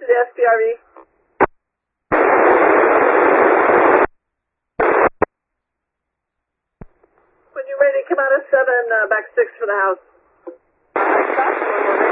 to the SPRE. When you're ready, come out of 7, back 6 for the house.